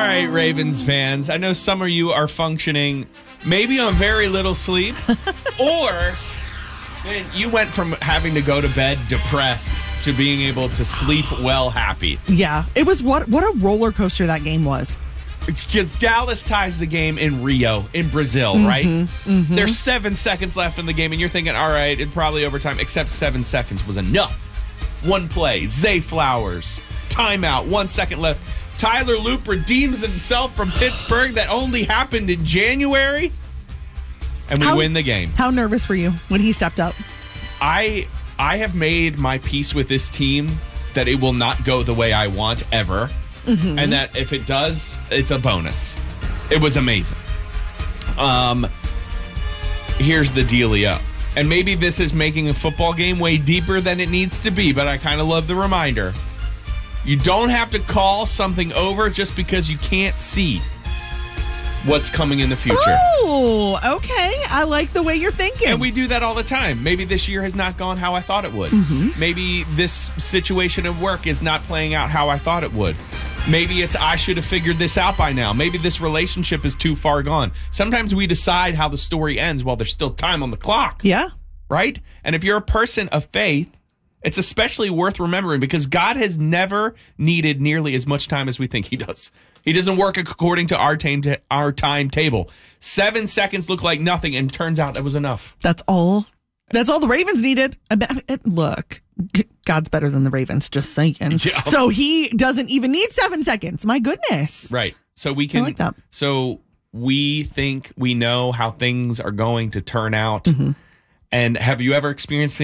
right, Ravens fans. I know some of you are functioning maybe on very little sleep, or man, you went from having to go to bed depressed to being able to sleep well happy. Yeah, it was what a roller coaster that game was. Because Dallas ties the game in Rio, in Brazil, right? There's 7 seconds left in the game, and you're thinking, all right, it's probably overtime, except 7 seconds was enough. One play, Zay Flowers, timeout, 1 second left. Tyler Loop redeems himself from Pittsburgh. That only happened in January, and we win the game. How nervous were you when he stepped up? I have made my peace with this team that it will not go the way I want ever. And that if it does, it's a bonus. It was amazing. Here's the dealio. And maybe this is making a football game way deeper than it needs to be, but I kind of love the reminder. You don't have to call something over just because you can't see what's coming in the future. Oh, okay. I like the way you're thinking. And we do that all the time. Maybe this year has not gone how I thought it would. Maybe this situation at work is not playing out how I thought it would. Maybe it's I should have figured this out by now. Maybe this relationship is too far gone. Sometimes we decide how the story ends while there's still time on the clock. Yeah. Right? And if you're a person of faith, it's especially worth remembering because God has never needed nearly as much time as we think he does. He doesn't work according to our timetable. 7 seconds look like nothing, and it turns out it was enough. That's all the Ravens needed. Look, God's better than the Ravens, just saying. Yeah. So he doesn't even need 7 seconds. My goodness. Right. So we can. I like that. So we think we know how things are going to turn out. And have you ever experienced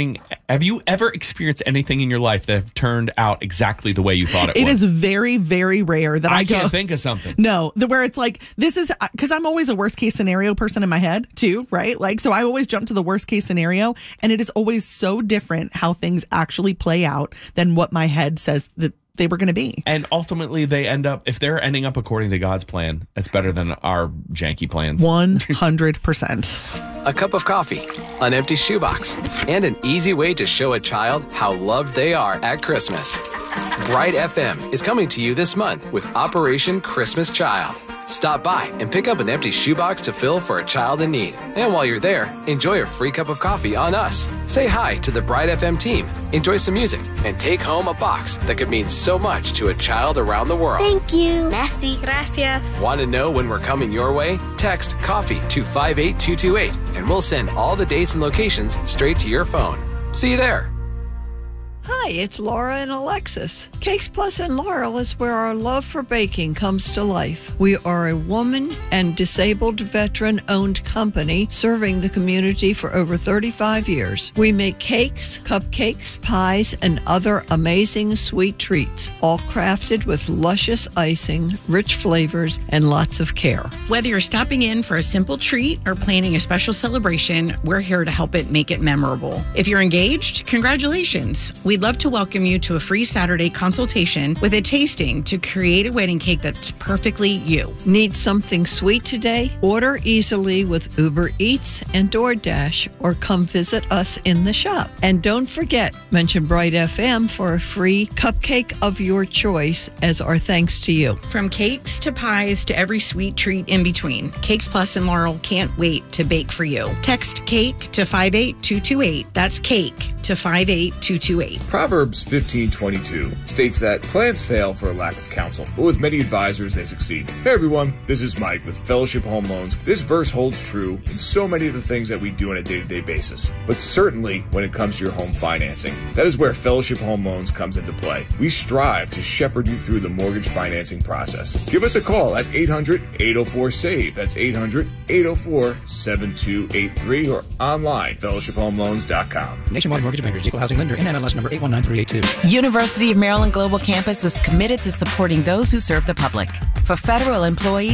anything in your life that have turned out exactly the way you thought it would? It is very, very rare that I can't think of something. No, where it's like, this is, because I'm always a worst case scenario person in my head too, right? Like, so I always jump to the worst case scenario, and it is always so different how things actually play out than what my head says that they were going to be. And ultimately they end up, if they're ending up according to God's plan, it's better than our janky plans. 100%. A cup of coffee, an empty shoebox, and an easy way to show a child how loved they are at Christmas. Bright FM is coming to you this month with Operation Christmas Child. Stop by and pick up an empty shoebox to fill for a child in need. And while you're there, enjoy a free cup of coffee on us. Say hi to the Bright FM team, enjoy some music, and take home a box that could mean so much to a child around the world. Thank you. Merci. Gracias. Want to know when we're coming your way? Text COFFEE to 58228 and we'll send all the dates and locations straight to your phone. See you there. Hi, it's Laura and Alexis. Cakes Plus in Laurel is where our love for baking comes to life. We are a woman and disabled veteran-owned company serving the community for over 35 years. We make cakes, cupcakes, pies, and other amazing sweet treats, all crafted with luscious icing, rich flavors, and lots of care. Whether you're stopping in for a simple treat or planning a special celebration, we're here to help make it memorable. If you're engaged, congratulations. We'd love to welcome you to a free Saturday consultation with a tasting to create a wedding cake that's perfectly you. Need something sweet today? Order easily with Uber Eats and DoorDash, or come visit us in the shop. And don't forget, mention Bright FM for a free cupcake of your choice as our thanks to you. From cakes to pies to every sweet treat in between, Cakes Plus and Laurel can't wait to bake for you. Text CAKE to 58228. That's CAKE to 58228. Proverbs 15:22 states that plans fail for a lack of counsel, but with many advisors they succeed. Hey everyone, this is Mike with Fellowship Home Loans. This verse holds true in so many of the things that we do on a day-to-day basis, but certainly when it comes to your home financing. That is where Fellowship Home Loans comes into play. We strive to shepherd you through the mortgage financing process. Give us a call at 800-804-SAVE. That's 800-804-7283 or online, fellowshiphomeloans.com. Nationwide Mortgage Bankers, Equal Housing Lender, NMLS number 819382. University of Maryland Global Campus is committed to supporting those who serve the public. For federal employees,